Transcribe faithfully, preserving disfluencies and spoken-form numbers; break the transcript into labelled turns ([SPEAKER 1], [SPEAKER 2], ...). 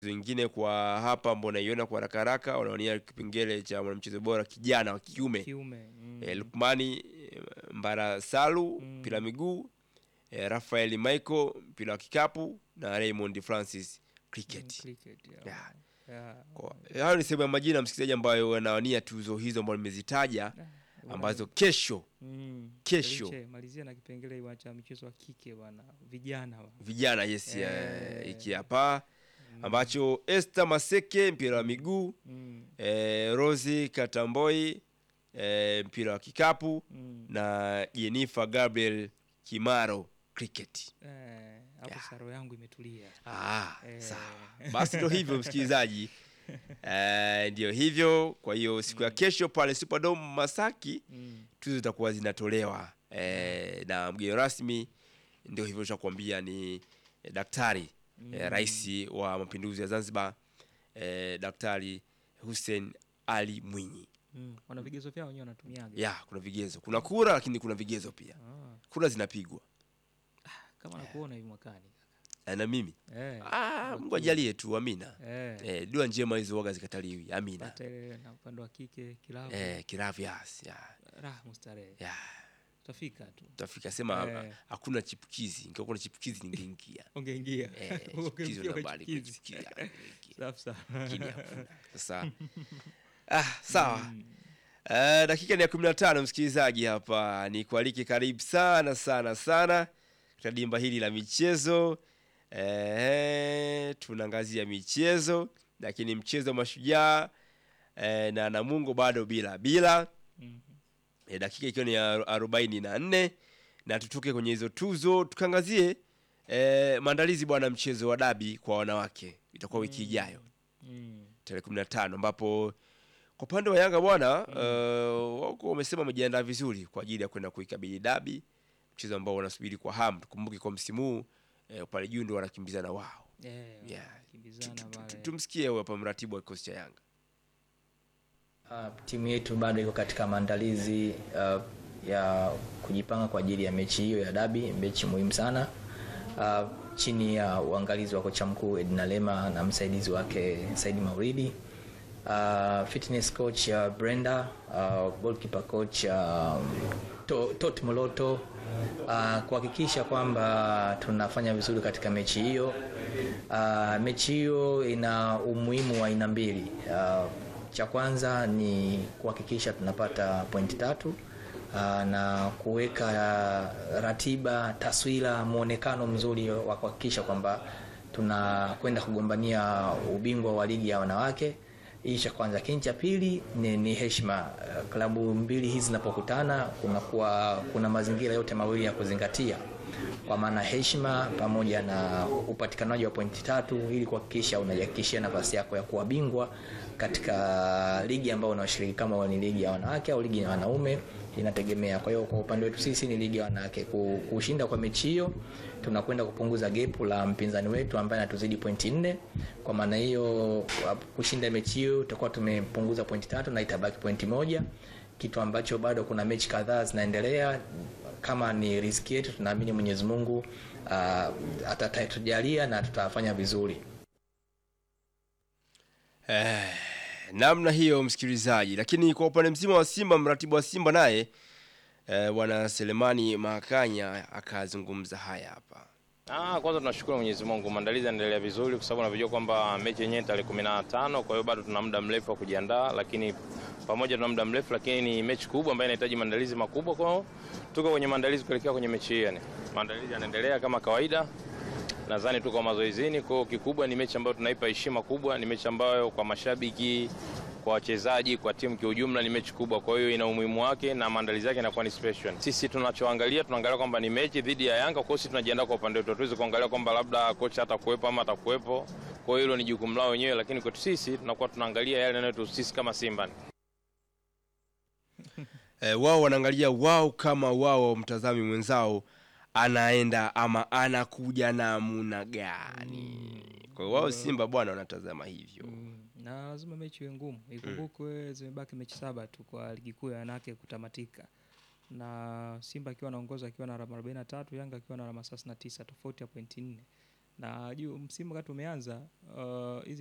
[SPEAKER 1] Wengine kwa hapa ambao naiona kwa haraka haraka wanaonia kipengele cha mwanamchezo bora kijana wa kiume.
[SPEAKER 2] Kiume. Mm.
[SPEAKER 1] E, Lukmani Mbara Salu
[SPEAKER 2] Mm.
[SPEAKER 1] mpira miguu, e, Rafael Michael mpira wa kikapu na Raymond Francis cricket.
[SPEAKER 2] Mm, cricket yeah.
[SPEAKER 1] Yeah.
[SPEAKER 2] Yeah.
[SPEAKER 1] Kwa hayo ni sehemu ya majina msikilizaji ambayo wanawania tuzo hizo ambazo nimezitaja ambazo kesho
[SPEAKER 2] mm.
[SPEAKER 1] kesho
[SPEAKER 2] Eliche, malizia na kipengele cha michezo wa kike bwana, vijana bwana.
[SPEAKER 1] Vijana yes
[SPEAKER 2] eh.
[SPEAKER 1] ya iki hapa ambacho Esther Maseke mpira wa miguu,
[SPEAKER 2] mm.
[SPEAKER 1] eh, Rosie Katamboi eh, mpira wa kikapu
[SPEAKER 2] mm.
[SPEAKER 1] na Jennifer Gabriel Kimaro cricket.
[SPEAKER 2] Eh, hapo
[SPEAKER 1] yeah.
[SPEAKER 2] Saro yangu imetulia.
[SPEAKER 1] Ah,
[SPEAKER 2] eh.
[SPEAKER 1] sawa. Basi ndio hivyo msikilizaji. Eh, ndio hivyo. Kwa hiyo siku ya kesho pale Superdome Masaki
[SPEAKER 2] mm.
[SPEAKER 1] tuzo zitakuwa zinatolewa eh, na mgeni rasmi ndio hivyo tutakwambia ni eh, daktari mm. eh, rais wa mapinduzi ya Zanzibar eh, Daktari Hussein Ali Mwinyi.
[SPEAKER 2] Mm. Wana vigezo vyao wenyewe wanatumiaga.
[SPEAKER 1] Yeah, kuna vigezo. Kuna kura lakini kuna vigezo pia.
[SPEAKER 2] Ah.
[SPEAKER 1] Kura zinapigwa.
[SPEAKER 2] Kama nakuona hivi mwakani
[SPEAKER 1] kaka. Na mimi?
[SPEAKER 2] Eh.
[SPEAKER 1] Ah, Mungu ajalie tu, amina.
[SPEAKER 2] Eh.
[SPEAKER 1] Eh, dua njema hizo waga zikataliwi. Amina.
[SPEAKER 2] Pata ile na upande wa kike kilavu.
[SPEAKER 1] Eh, kilavu yes. Yeah.
[SPEAKER 2] Raha mustarehe.
[SPEAKER 1] Yeah.
[SPEAKER 2] Tutafika tu.
[SPEAKER 1] Tutafika sema
[SPEAKER 2] eh.
[SPEAKER 1] hakuna chipukizi. Ingekuwa kuna chipukizi ningeingia.
[SPEAKER 2] Ungeingia.
[SPEAKER 1] Eh, chipukizi na bali chipukizi.
[SPEAKER 2] Safi sana.
[SPEAKER 1] Kini hakuna. Sasa ah, sawa. Mm. Uh, dakika ni ya kumi na tano msikilizaji hapa. Ni kualike karibu sana sana sana katika dimba hili la michezo. Eh, tunaangazia michezo lakini mchezo wa Mashujaa eh, na Namungo bado bila bila. Mm. Eh, dakika ikiwa ni ya arobaini na nne na tutoke kwenye hizo tuzo tukangazie eh, maandalizi bwana mchezo wa dabi kwa wanawake. Itakuwa wiki ijayo. Mm. Tarehe kumi na tano ambapo kwa upande wa Yanga bwana mm. uh, wako wamesema wamejiandaa vizuri kwa ajili ya kwenda kuikabili dabi, mchezo ambao wanasubiri kwa hamu. Tukumbuke kwa msimu huu eh, pale juu ndio wanakimbizana wao.
[SPEAKER 2] Yeah,
[SPEAKER 1] yeah.
[SPEAKER 2] Kimbizana wale.
[SPEAKER 1] Tumsikie huyo hapa mratibu wa kikosi cha Yanga.
[SPEAKER 3] Uh, timu yetu bado iko katika maandalizi uh, ya kujipanga kwa ajili ya mechi hiyo ya dabi, mechi muhimu sana. Uh, chini ya uangalizi wa kocha mkuu Edna Lema na msaidizi wake Saidi Mauridi. Uh, fitness coach uh, Brenda, uh, goalkeeper coach uh, to, Tot Moloto, uh, kuhakikisha kwamba tunafanya vizuri katika mechi hiyo. Uh, mechi hiyo ina umuhimu wa aina mbili. Uh, cha kwanza ni kuhakikisha tunapata pointi tatu uh, na kuweka ratiba, taswira, muonekano mzuri wa kuhakikisha kwamba tunakwenda kugombania ubingwa wa ligi ya wanawake. Hii cha kwanza. Lakini cha pili ni, ni heshima. Klabu mbili hizi zinapokutana kuna kuwa, kuna mazingira yote mawili ya kuzingatia, kwa maana heshima pamoja na upatikanaji wa pointi tatu ili kuhakikisha unajihakikishia nafasi yako ya kuwa bingwa katika ligi ambayo unashiriki, kama ni ligi ya wanawake au ligi ya wanaume inategemea. Kwa hiyo kwa upande wetu sisi ni ligi ya wanawake. Kushinda kwa mechi hiyo tunakwenda kupunguza gap la mpinzani wetu ambaye anatuzidi pointi nne. Kwa maana hiyo kushinda mechi hiyo tutakuwa tumepunguza pointi tatu na itabaki pointi moja, kitu ambacho bado kuna mechi kadhaa zinaendelea. Kama ni riziki yetu, tunaamini Mwenyezi Mungu uh, atatujalia na tutafanya vizuri.
[SPEAKER 1] Eh, namna hiyo msikilizaji. Lakini kwa upande mzima wa Simba, mratibu wa Simba naye eh, bwana Selemani Makanya akazungumza haya hapa.
[SPEAKER 4] Ah, kwanza tunashukuru Mwenyezi Mungu, maandalizi yanaendelea vizuri kwa sababu tunajua kwamba mechi yenyewe tarehe kumi na tano, kwa hiyo bado tuna muda mrefu wa kujiandaa, lakini pamoja tuna muda mrefu lakini ni mechi kubwa ambayo inahitaji maandalizi makubwa. Kwa hiyo tuko kwenye maandalizi kuelekea kwenye mechi hii. Yani maandalizi yanaendelea kama kawaida. Nadhani tuko mazoezini, kwa kikubwa ni mechi ambayo tunaipa heshima kubwa, ni mechi ambayo kwa mashabiki, kwa wachezaji, kwa timu kwa ujumla ni mechi kubwa. Kwa hiyo ina umuhimu wake na maandalizi yake yanakuwa ni special. Sisi tunachoangalia, tunaangalia kwamba ni mechi dhidi ya Yanga, kwa hiyo sisi tunajiandaa kwa upande wetu. Tuweze kuangalia kwamba labda kocha atakuwepo ama atakuwepo. Kwa hiyo hilo ni jukumu lao wenyewe, lakini kwetu sisi tunakuwa tunaangalia yale yanayotuhusu sisi kama Simba.
[SPEAKER 1] Eh, wao wanaangalia wao kama wao mtazami mwenzao anaenda ama anakuja namna gani. Mm. Kwa wao Simba bwana wanatazama hivyo.
[SPEAKER 2] Mm. Na lazima mechi iwe ngumu. Ikumbukwe mm. zimebaki mechi saba tu kwa ligi kuu ya wanawake kutamatika. Na Simba akiwa anaongoza akiwa na alama arobaini na tatu, Yanga akiwa na alama thelathini na tisa, tofauti ya pointi nne. na juu msimu wakati umeanza uh, hizi